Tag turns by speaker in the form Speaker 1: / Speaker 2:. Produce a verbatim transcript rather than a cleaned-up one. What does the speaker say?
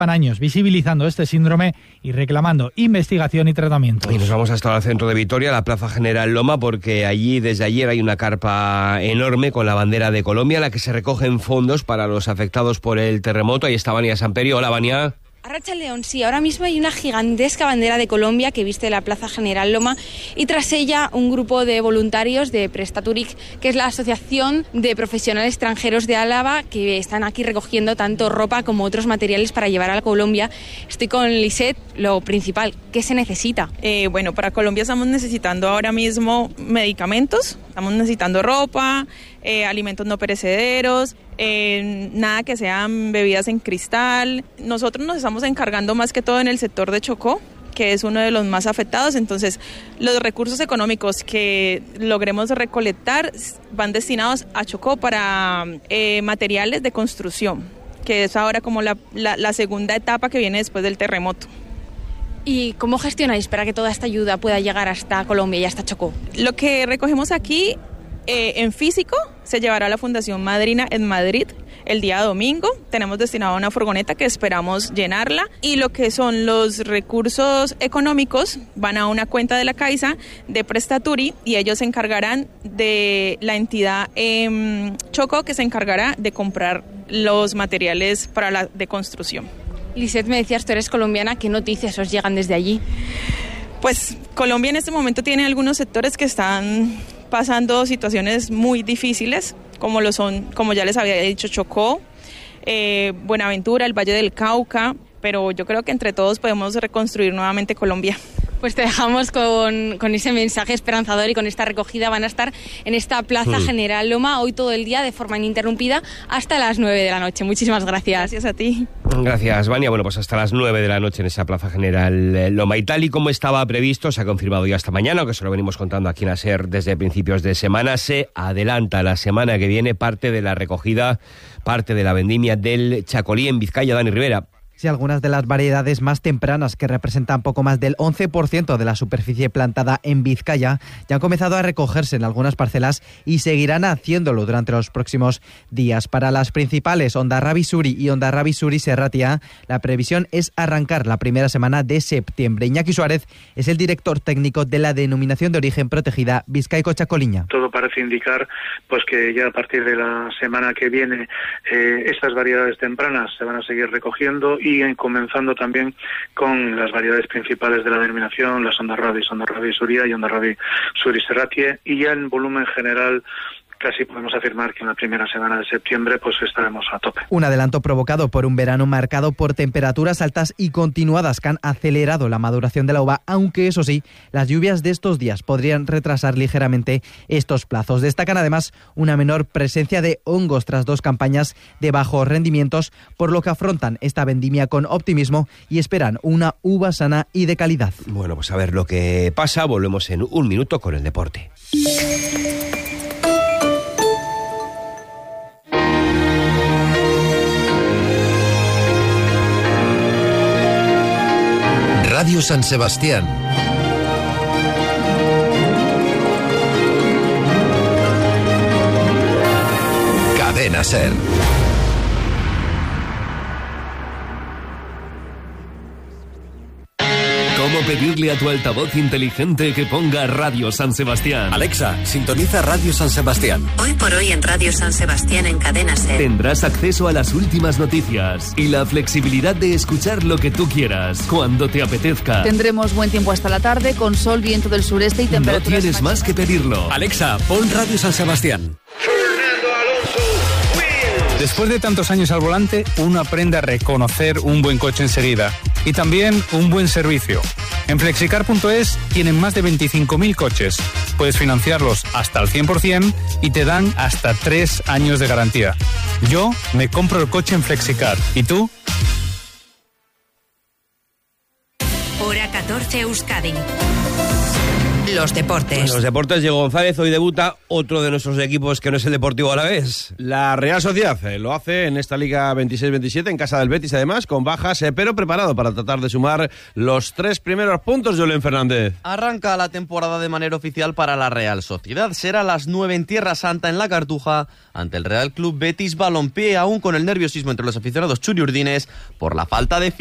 Speaker 1: años visibilizando este síndrome y reclamando investigación y tratamiento.
Speaker 2: Y nos vamos hasta el centro de Vitoria, la Plaza General Loma, porque allí desde ayer hay una carpa enorme con la bandera de Colombia, en la que se recogen fondos para los afectados por el terremoto. Ahí está Vania Samperio. Hola, Vania.
Speaker 3: Arratsaldeon, sí, ahora mismo hay una gigantesca bandera de Colombia que viste la Plaza General Loma y tras ella un grupo de voluntarios de Prestaturic, que es la Asociación de Profesionales Extranjeros de Álava, que están aquí recogiendo tanto ropa como otros materiales para llevar a la Colombia. Estoy con Lisette. Lo principal, ¿qué se necesita?
Speaker 4: Eh, bueno, para Colombia estamos necesitando ahora mismo medicamentos, estamos necesitando ropa, eh, alimentos no perecederos, eh, nada que sean bebidas en cristal. Nosotros nos estamos encargando más que todo en el sector de Chocó, que es uno de los más afectados, entonces los recursos económicos que logremos recolectar van destinados a Chocó para eh, materiales de construcción, que es ahora como la, la, la segunda etapa que viene después del terremoto.
Speaker 3: ¿Y cómo gestionáis para que toda esta ayuda pueda llegar hasta Colombia y hasta Chocó?
Speaker 4: Lo que recogemos aquí eh, en físico se llevará a la Fundación Madrina en Madrid el día domingo. Tenemos destinado una furgoneta que esperamos llenarla, y lo que son los recursos económicos van a una cuenta de la Caixa de Prestaturi y ellos se encargarán de la entidad eh, Chocó, que se encargará de comprar los materiales para la de construcción.
Speaker 3: Lisette, me decías, tú eres colombiana, ¿qué noticias os llegan desde allí?
Speaker 4: Pues Colombia en este momento tiene algunos sectores que están pasando situaciones muy difíciles, como lo son, como ya les había dicho, Chocó, eh, Buenaventura, el Valle del Cauca, pero yo creo que entre todos podemos reconstruir nuevamente Colombia.
Speaker 3: Pues te dejamos con, con ese mensaje esperanzador y con esta recogida. Van a estar en esta Plaza mm. General Loma hoy todo el día de forma ininterrumpida hasta las nueve de la noche. Muchísimas gracias.
Speaker 4: Gracias a ti.
Speaker 2: Gracias, Vania. Bueno, pues hasta las nueve de la noche en esa Plaza General Loma. Y tal y como estaba previsto, se ha confirmado ya esta mañana, aunque se lo venimos contando aquí en ASER desde principios de semana, se adelanta la semana que viene parte de la recogida, parte de la vendimia del Chacolí en Vizcaya. Dani Rivera.
Speaker 5: Sí, algunas de las variedades más tempranas, que representan poco más del once por ciento de la superficie plantada en Vizcaya, ya han comenzado a recogerse en algunas parcelas y seguirán haciéndolo durante los próximos días. Para las principales, Hondarribia Suri y Hondarribia Suri Serratia, la previsión es arrancar la primera semana de septiembre. Iñaki Suárez es el director técnico de la denominación de origen protegida Bizkaiko Txakoliña.
Speaker 6: Todo parece indicar pues que ya a partir de la semana que viene eh, estas variedades tempranas se van a seguir recogiendo y Y comenzando también con las variedades principales de la denominación, las Hondarribia, Hondarribia Suria y Hondarribia Suri Serratia, y ya en volumen general casi podemos afirmar que en la primera semana de septiembre pues estaremos a tope.
Speaker 5: Un adelanto provocado por un verano marcado por temperaturas altas y continuadas que han acelerado la maduración de la uva, aunque eso sí, las lluvias de estos días podrían retrasar ligeramente estos plazos. Destacan además una menor presencia de hongos tras dos campañas de bajos rendimientos, por lo que afrontan esta vendimia con optimismo y esperan una uva sana y de calidad.
Speaker 2: Bueno, pues a ver lo que pasa. Volvemos en un minuto con el deporte.
Speaker 7: Radio San Sebastián. Cadena SER.
Speaker 8: ¿Cómo pedirle a tu altavoz inteligente que ponga Radio San Sebastián?
Speaker 7: Alexa, sintoniza Radio San Sebastián.
Speaker 9: Hoy por hoy en Radio San Sebastián en Cadena SER.
Speaker 8: Tendrás acceso a las últimas noticias y la flexibilidad de escuchar lo que tú quieras, cuando te apetezca.
Speaker 10: Tendremos buen tiempo hasta la tarde, con sol, viento del sureste y temperaturas...
Speaker 8: No tienes más que pedirlo.
Speaker 7: Alexa, pon Radio San Sebastián.
Speaker 11: Después de tantos años al volante, uno aprende a reconocer un buen coche enseguida y también un buen servicio. En flexicar punto es tienen más de veinticinco mil coches. Puedes financiarlos hasta el cien por ciento y te dan hasta tres años de garantía. Yo me compro el coche en Flexicar. ¿Y tú?
Speaker 9: Hora catorce Euskadi. Los deportes.
Speaker 2: Bueno, los deportes, Diego González, hoy debuta otro de nuestros equipos que no es el Deportivo Alavés.
Speaker 12: La Real Sociedad eh, lo hace en esta Liga veintiséis veintisiete en casa del Betis, además, con bajas, eh, pero preparado para tratar de sumar los tres primeros puntos, Julen Fernández.
Speaker 13: Arranca la temporada de manera oficial para la Real Sociedad. Será a las nueve en Tierra Santa, en la Cartuja, ante el Real Club Betis Balompié, aún con el nerviosismo entre los aficionados churiurdines por la falta de